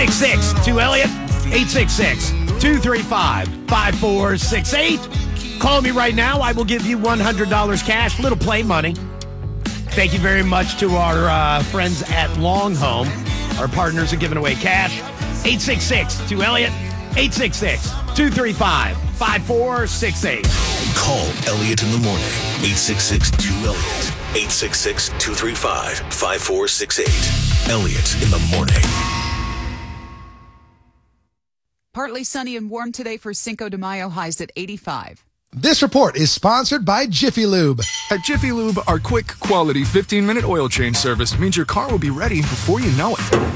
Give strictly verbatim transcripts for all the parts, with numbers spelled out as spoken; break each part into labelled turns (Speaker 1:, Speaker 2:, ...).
Speaker 1: six six two Elliott, eight six six two three five five four six eight. Call me right now. I will give you one hundred dollars cash, little play money. Thank you very much to our uh, friends at Long Home. Our partners are giving away cash. eight six six two Elliott, eight six six two three five five four six eight.
Speaker 2: Call Elliott in the morning. eight six six two Elliott, eight six six two three five five four six eight. Elliott in the morning.
Speaker 3: Partly sunny and warm today for Cinco de Mayo, highs at eighty-five.
Speaker 4: This report is sponsored by Jiffy Lube.
Speaker 5: At Jiffy Lube, our quick, quality fifteen-minute oil change service means your car will be ready before you know it.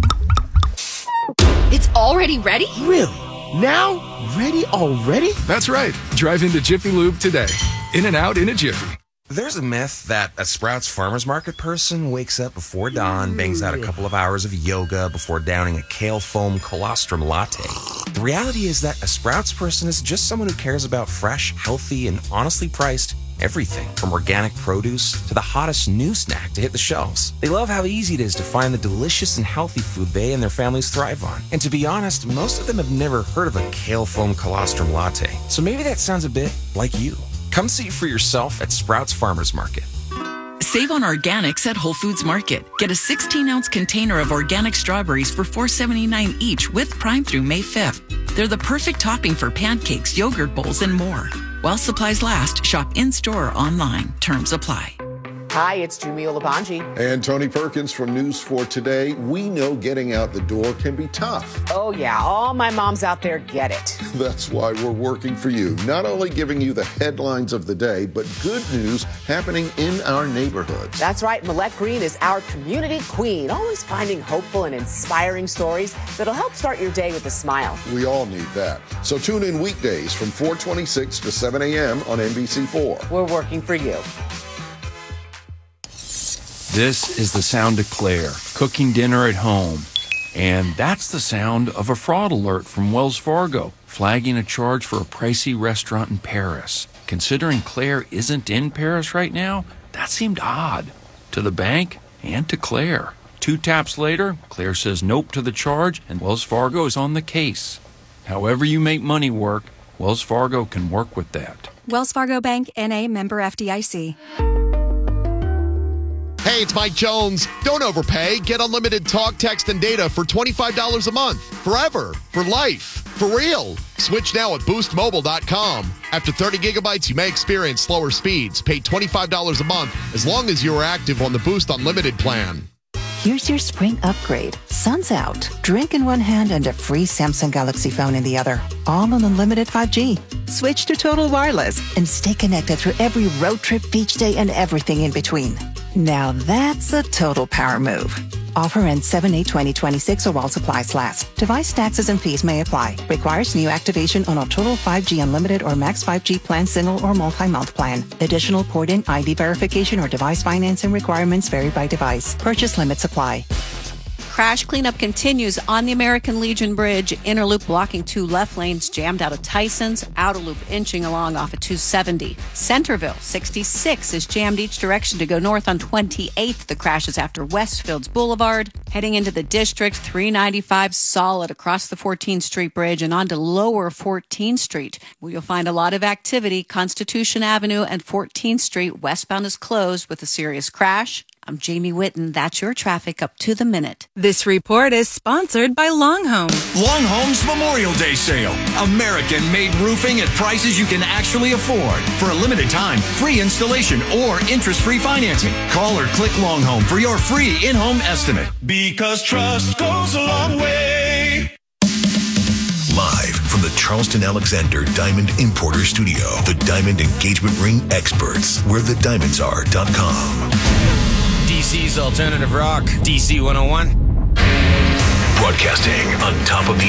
Speaker 6: It's already ready?
Speaker 1: Really? Now? Ready already?
Speaker 5: That's right. Drive into Jiffy Lube today. In and out in a jiffy.
Speaker 7: There's a myth that a Sprouts Farmers Market person wakes up before dawn, bangs out a couple of hours of yoga before downing a kale foam colostrum latte. The reality is that a Sprouts person is just someone who cares about fresh, healthy, and honestly priced everything, from organic produce to the hottest new snack to hit the shelves. They love how easy it is to find the delicious and healthy food they and their families thrive on. And to be honest, most of them have never heard of a kale foam colostrum latte. So maybe that sounds a bit like you. Come see for yourself at Sprouts Farmers Market.
Speaker 8: Save on organics at Whole Foods Market. Get a sixteen-ounce container of organic strawberries for four ninety-nine each with Prime through May fifth. They're the perfect topping for pancakes, yogurt bowls, and more. While supplies last, shop in-store or online. Terms apply.
Speaker 9: Hi, it's Jumia Labanji.
Speaker 10: And Tony Perkins from News four Today. We know getting out the door can be tough.
Speaker 9: Oh, yeah. All my moms out there get it.
Speaker 10: That's why we're working for you. Not only giving you the headlines of the day, but good news happening in our neighborhoods.
Speaker 9: That's right. Millette Green is our community queen, always finding hopeful and inspiring stories that'll help start your day with a smile.
Speaker 10: We all need that. So tune in weekdays from four twenty-six to seven a.m. on N B C four.
Speaker 9: We're working for you.
Speaker 11: This is the sound of Claire, cooking dinner at home. And that's the sound of a fraud alert from Wells Fargo, flagging a charge for a pricey restaurant in Paris. Considering Claire isn't in Paris right now, that seemed odd. To the bank and to Claire. Two taps later, Claire says nope to the charge, and Wells Fargo is on the case. However you make money work, Wells Fargo can work with that.
Speaker 12: Wells Fargo Bank, N A, member F D I C.
Speaker 13: Hey, it's Mike Jones. Don't overpay. Get unlimited talk, text, and data for twenty-five dollars a month. Forever. For life. For real. Switch now at boost mobile dot com. After thirty gigabytes, you may experience slower speeds. Pay twenty-five dollars a month as long as you are active on the Boost Unlimited plan.
Speaker 14: Here's your spring upgrade. Sun's out. Drink in one hand and a free Samsung Galaxy phone in the other. All on unlimited five G. Switch to Total Wireless and stay connected through every road trip, beach day, and everything in between. Now that's a total power move. Offer ends seven eight twenty twenty-six or while supplies last. Device taxes and fees may apply. Requires new activation on a Total five G Unlimited or Max five G plan, single or multi-month plan. Additional port-in, I D verification, or device financing requirements vary by device. Purchase limits apply.
Speaker 15: Crash cleanup continues on the American Legion Bridge. Inner loop blocking two left lanes, jammed out of Tyson's. Outer loop inching along off of two seventy. Centerville, sixty-six is jammed each direction to go north on twenty-eighth. The crash is after Westfields Boulevard. Heading into the district, three ninety-five solid across the fourteenth Street Bridge and onto lower fourteenth Street, where you'll find a lot of activity. Constitution Avenue and fourteenth Street westbound is closed with a serious crash. I'm Jamie Whitten. That's your traffic up to the minute.
Speaker 12: This report is sponsored by Long Home.
Speaker 16: Long Home's Memorial Day sale. American-made roofing at prices you can actually afford. For a limited time, free installation or interest-free financing. Call or click Long Home for your free in-home estimate. Because trust goes a long way.
Speaker 2: Live from the Charleston Alexander Diamond Importer Studio, the Diamond Engagement Ring experts, where the diamonds are dot com.
Speaker 7: D C's Alternative Rock, D C one oh one.
Speaker 2: Broadcasting on top of the